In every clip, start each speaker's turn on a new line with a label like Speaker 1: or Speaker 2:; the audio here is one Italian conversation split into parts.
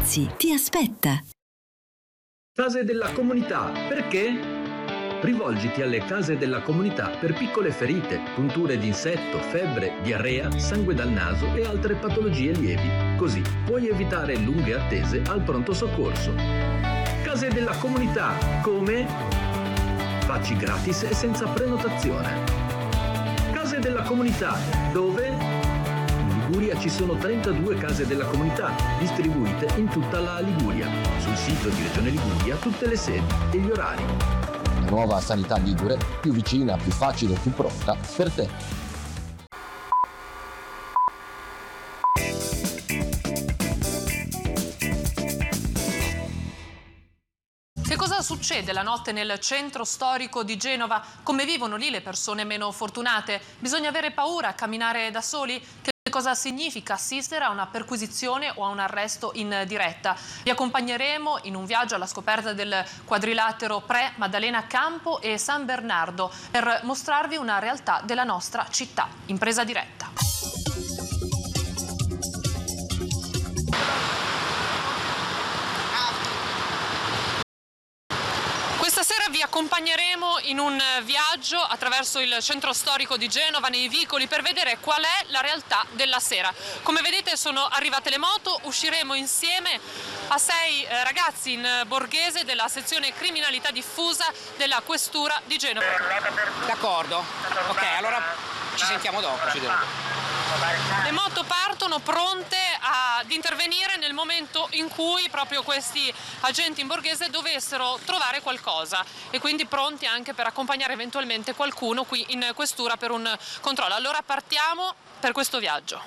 Speaker 1: Ragazzi ti aspetta.
Speaker 2: Case della comunità, perché? Rivolgiti alle case della comunità per piccole ferite, punture di insetto, febbre, diarrea, sangue dal naso e altre patologie lievi. Così puoi evitare lunghe attese al pronto soccorso. Case della comunità, come? Facci gratis e senza prenotazione. Case della comunità, dove? In Liguria ci sono 32 case della comunità, distribuite in tutta la Liguria. Sul sito di Regione Liguria tutte le sedi e gli orari.
Speaker 3: Nuova sanità ligure, più vicina, più facile, più pronta per te.
Speaker 4: Che cosa succede la notte nel centro storico di Genova? Come vivono lì le persone meno fortunate? Bisogna avere paura a camminare da soli? Che cosa significa assistere a una perquisizione o a un arresto in diretta? Vi accompagneremo in un viaggio alla scoperta del quadrilatero pre-Maddalena Campo e San Bernardo per mostrarvi una realtà della nostra città in presa diretta. Stasera vi accompagneremo in un viaggio attraverso il centro storico di Genova, nei vicoli, per vedere qual è la realtà della sera. Come vedete sono arrivate le moto, usciremo insieme a 6 ragazzi in borghese della sezione criminalità diffusa della questura di Genova.
Speaker 5: D'accordo, ok, allora ci sentiamo dopo.
Speaker 4: Le moto partono pronte ad intervenire nel momento in cui proprio questi agenti in borghese dovessero trovare qualcosa e quindi pronti anche per accompagnare eventualmente qualcuno qui in questura per un controllo. Allora partiamo per questo viaggio.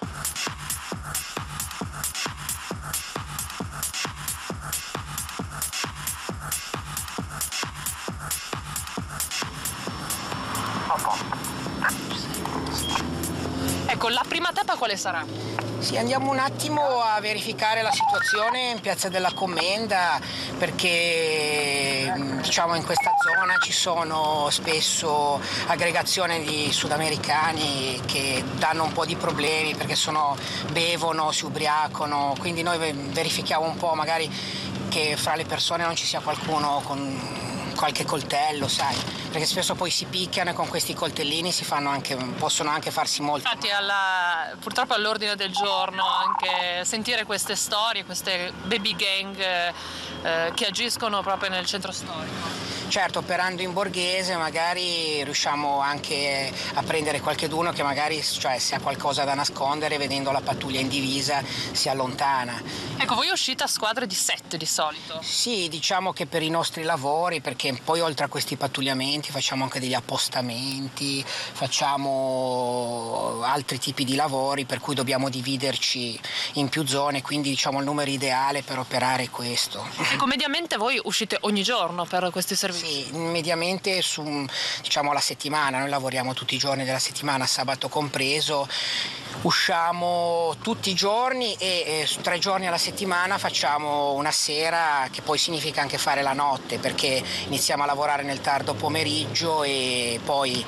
Speaker 4: Ecco, la prima tappa quale sarà?
Speaker 5: Sì, andiamo un attimo a verificare la situazione in Piazza della Commenda, perché diciamo in questa zona ci sono spesso aggregazioni di sudamericani che danno un po' di problemi perché bevono, si ubriacano, quindi noi verifichiamo un po' magari che fra le persone non ci sia qualcuno con qualche coltello, sai, perché spesso poi si picchiano e con questi coltellini possono anche farsi molto.
Speaker 4: Infatti purtroppo all'ordine del giorno anche sentire queste storie, queste baby gang che agiscono proprio nel centro storico.
Speaker 5: Certo, operando in borghese magari riusciamo anche a prendere qualcheduno che magari se ha qualcosa da nascondere, vedendo la pattuglia in divisa si allontana.
Speaker 4: Ecco, voi uscite a squadre di 7 di solito?
Speaker 5: Sì, diciamo che per i nostri lavori, perché poi oltre a questi pattugliamenti facciamo anche degli appostamenti, facciamo altri tipi di lavori per cui dobbiamo dividerci in più zone, quindi diciamo il numero ideale per operare è questo.
Speaker 4: Ecco, mediamente voi uscite ogni giorno per questi servizi?
Speaker 5: Sì, mediamente alla settimana, noi lavoriamo tutti i giorni della settimana, sabato compreso, usciamo tutti i giorni e 3 giorni alla settimana facciamo una sera, che poi significa anche fare la notte, perché iniziamo a lavorare nel tardo pomeriggio e poi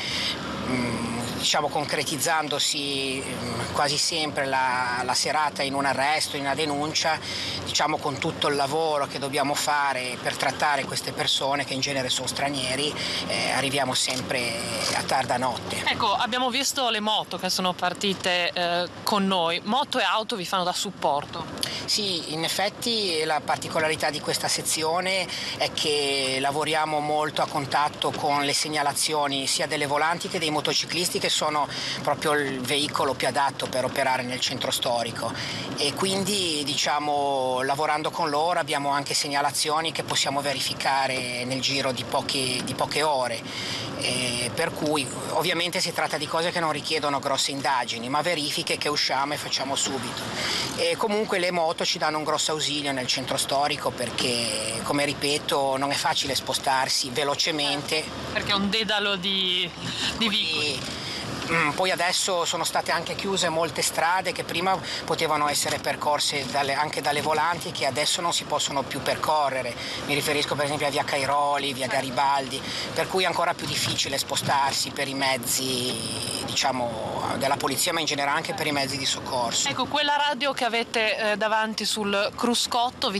Speaker 5: concretizzandosi quasi sempre la serata in un arresto, in una denuncia, con tutto il lavoro che dobbiamo fare per trattare queste persone che in genere sono stranieri, arriviamo sempre a tarda notte.
Speaker 4: Ecco, abbiamo visto le moto che sono partite con noi. Moto e auto vi fanno da supporto?
Speaker 5: Sì, in effetti la particolarità di questa sezione è che lavoriamo molto a contatto con le segnalazioni sia delle volanti che dei motociclisti, che sono proprio il veicolo più adatto per operare nel centro storico, e quindi lavorando con loro abbiamo anche segnalazioni che possiamo verificare nel giro di poche ore, per cui ovviamente si tratta di cose che non richiedono grosse indagini, ma verifiche che usciamo e facciamo subito. E comunque le moto ci danno un grosso ausilio nel centro storico, perché, come ripeto, non è facile spostarsi velocemente.
Speaker 4: Perché è un dedalo di vicoli.
Speaker 5: Poi adesso sono state anche chiuse molte strade che prima potevano essere percorse anche dalle volanti, che adesso non si possono più percorrere. Mi riferisco per esempio a via Cairoli, via Garibaldi, per cui è ancora più difficile spostarsi per i mezzi della polizia, ma in generale anche per i mezzi di soccorso.
Speaker 4: Ecco, quella radio che avete davanti sul cruscotto vi